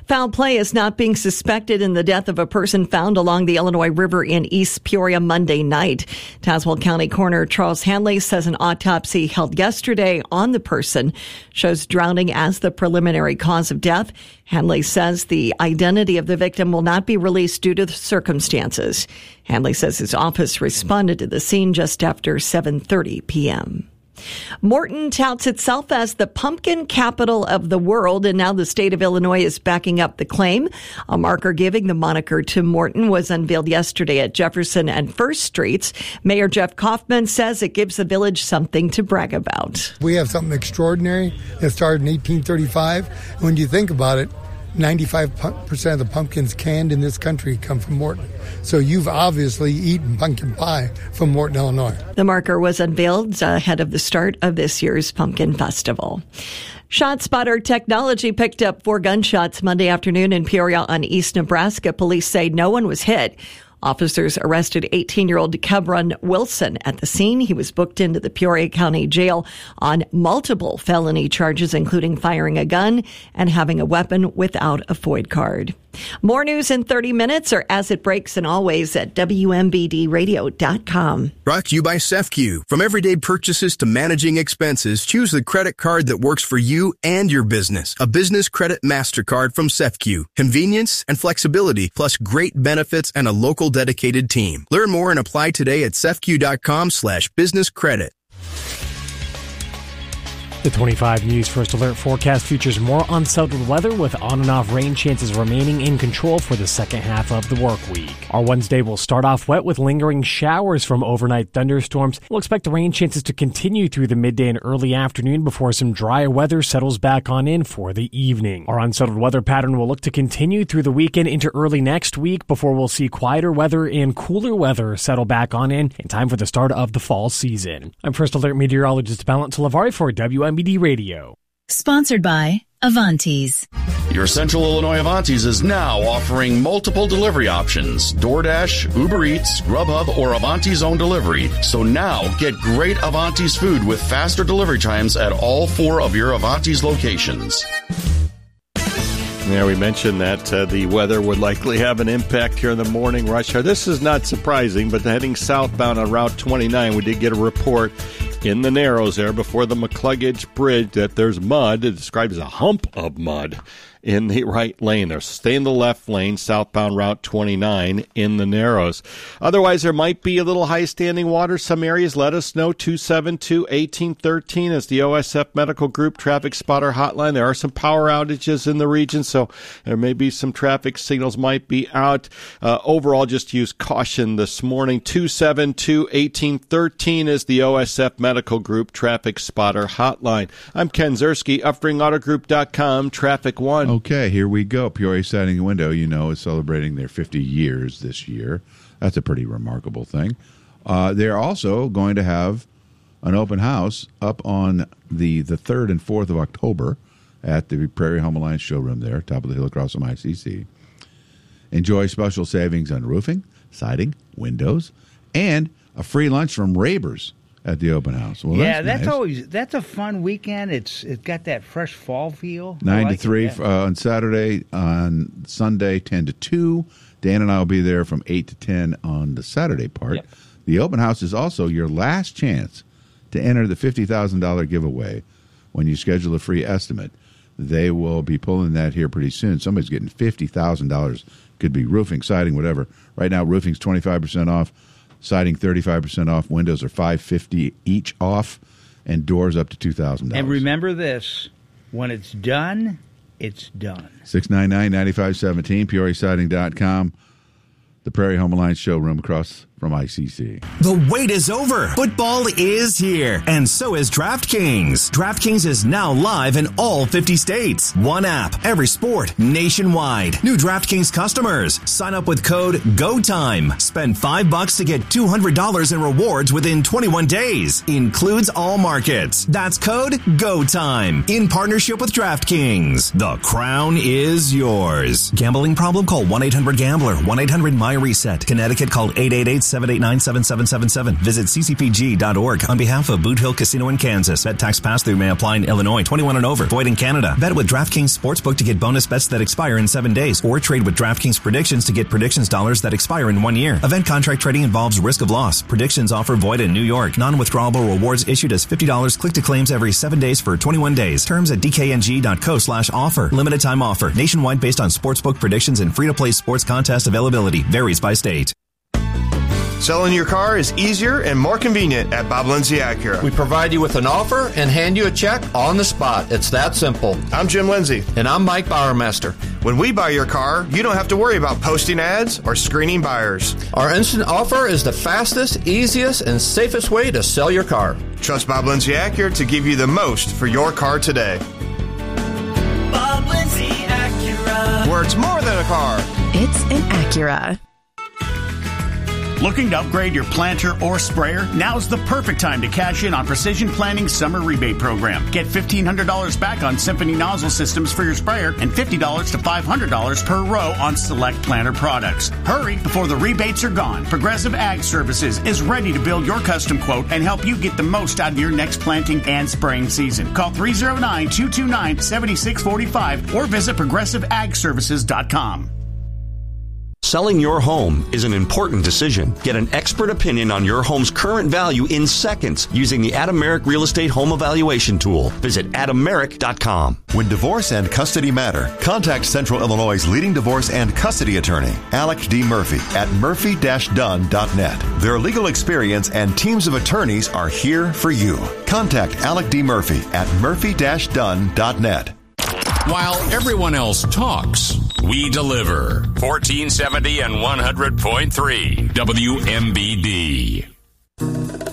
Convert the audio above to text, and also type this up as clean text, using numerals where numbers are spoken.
Foul play is not being suspected in the death of a person found along the Illinois River in East Peoria Monday night. Tazewell County Coroner Charles Hanley says an autopsy held yesterday on the person shows drowning as the preliminary cause of death. Hanley says the identity of the victim will not be released due to the circumstances. Hanley says his office responded to the scene just after 7:30 p.m. Morton touts itself as the pumpkin capital of the world, and now the state of Illinois is backing up the claim. A marker giving the moniker to Morton was unveiled yesterday at Jefferson and First Streets. Mayor Jeff Kaufman says it gives the village something to brag about. We have something extraordinary that started in 1835. When you think about it, 95% of the pumpkins canned in this country come from Morton. So you've obviously eaten pumpkin pie from Morton, Illinois. The marker was unveiled ahead of the start of this year's Pumpkin Festival. ShotSpotter technology picked up 4 gunshots Monday afternoon in Peoria on East Nebraska. Police say no one was hit. Officers arrested 18-year-old Kebron Wilson at the scene. He was booked into the Peoria County Jail on multiple felony charges, including firing a gun and having a weapon without a FOID card. More news in 30 minutes or as it breaks, and always at WMBDradio.com. Brought to you by CEFCU. From everyday purchases to managing expenses, choose the credit card that works for you and your business. A business credit MasterCard from CEFCU. Convenience and flexibility, plus great benefits and a local dedicated team. Learn more and apply today at CEFCU.com/businesscredit. The 25 News First Alert forecast features more unsettled weather with on and off rain chances remaining in control for the second half of the work week. Our Wednesday will start off wet with lingering showers from overnight thunderstorms. We'll expect the rain chances to continue through the midday and early afternoon before some drier weather settles back on in for the evening. Our unsettled weather pattern will look to continue through the weekend into early next week before we'll see quieter weather and cooler weather settle back on in time for the start of the fall season. I'm First Alert meteorologist Balint Talavari for WMBD Radio. Sponsored by Avantis. Your Central Illinois Avantis is now offering multiple delivery options: DoorDash, Uber Eats, Grubhub, or Avanti's own delivery. So now get great Avantis food with faster delivery times at all 4 of your Avantis locations. Yeah, we mentioned that the weather would likely have an impact here in the morning rush hour. This is not surprising, but heading southbound on Route 29, we did get a report in the Narrows there before the McCluggage Bridge that there's mud. It describes a hump of mud in the right lane there. Stay in the left lane, southbound Route 29 in the Narrows. Otherwise, there might be a little high-standing water. Some areas, let us know. 272-1813 is the OSF Medical Group Traffic Spotter Hotline. There are some power outages in the region, so there may be some traffic signals might be out. Overall, just use caution this morning. 272-1813 is the OSF Medical Group Traffic Spotter Hotline. I'm Ken Zerski, UpringAutoGroup.com, Traffic One. Okay, here we go. Peoria Siding Window, is celebrating their 50 years this year. That's a pretty remarkable thing. They're also going to have an open house up on the 3rd and 4th of October at the Prairie Home Alliance showroom there, top of the hill across from ICC. Enjoy special savings on roofing, siding, windows, and a free lunch from Rabers at the open house. Well, yeah, that's nice. That's a fun weekend. It's got that fresh fall feel. 9 to 3 on Saturday, on Sunday 10 to 2. Dan and I will be there from 8 to 10 on the Saturday part. Yep. The open house is also your last chance to enter the $50,000 giveaway when you schedule a free estimate. They will be pulling that here pretty soon. Somebody's getting $50,000. Could be roofing, siding, whatever. Right now, roofing's 25% off. Siding 35% off, windows are $550 each off, and doors up to $2,000. And remember this, when it's done, it's done. 699-9517, PeoriaSiding.com. The Prairie Home Alliance showroom across from ICC. The wait is over. Football is here, and so is DraftKings. DraftKings is now live in all 50 states. One app, every sport, nationwide. New DraftKings customers, sign up with code GOTIME. Spend $5 to get $200 in rewards within 21 days. Includes all markets. That's code GOTIME. In partnership with DraftKings. The crown is yours. Gambling problem? Call 1-800-GAMBLER. 1-800-MY-RESET. Connecticut, call 888 888-789-7777. Visit ccpg.org on behalf of Boot Hill Casino in Kansas. Bet tax pass-through may apply in Illinois. 21 and over. Void in Canada. Bet with DraftKings Sportsbook to get bonus bets that expire in 7 days. Or trade with DraftKings Predictions to get predictions dollars that expire in 1 year. Event contract trading involves risk of loss. Predictions offer void in New York. Non-withdrawable rewards issued as $50. Click to claims every 7 days for 21 days. Terms at dkng.co/offer. Limited time offer. Nationwide based on sportsbook predictions and free-to-play sports contest availability. Varies by state. Selling your car is easier and more convenient at Bob Lindsay Acura. We provide you with an offer and hand you a check on the spot. It's that simple. I'm Jim Lindsay. And I'm Mike Bowermaster. When we buy your car, you don't have to worry about posting ads or screening buyers. Our instant offer is the fastest, easiest, and safest way to sell your car. Trust Bob Lindsay Acura to give you the most for your car today. Bob Lindsay Acura. Where it's more than a car. It's an Acura. Looking to upgrade your planter or sprayer? Now's the perfect time to cash in on Precision Plantings Summer Rebate Program. Get $1,500 back on Symphony nozzle systems for your sprayer and $50 to $500 per row on select planter products. Hurry before the rebates are gone. Progressive Ag Services is ready to build your custom quote and help you get the most out of your next planting and spraying season. Call 309-229-7645 or visit ProgressiveAgServices.com. Selling your home is an important decision. Get an expert opinion on your home's current value in seconds using the Adam Merrick Real Estate Home Evaluation Tool. Visit adammerrick.com. When divorce and custody matter, contact Central Illinois' leading divorce and custody attorney, Alec D. Murphy, at murphy-dunn.net. Their legal experience and teams of attorneys are here for you. Contact Alec D. Murphy at murphy-dunn.net. While everyone else talks, we deliver. 1470 and 100.3 WMBD.